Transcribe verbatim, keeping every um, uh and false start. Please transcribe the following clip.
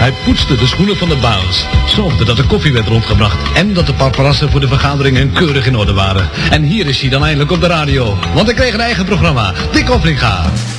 Hij poetste de schoenen van de baas, zorgde dat de koffie werd rondgebracht en dat de paparassen voor de vergaderingen keurig in orde waren. En hier is hij dan eindelijk op de radio, want hij kreeg een eigen programma, Dick Hoffinga.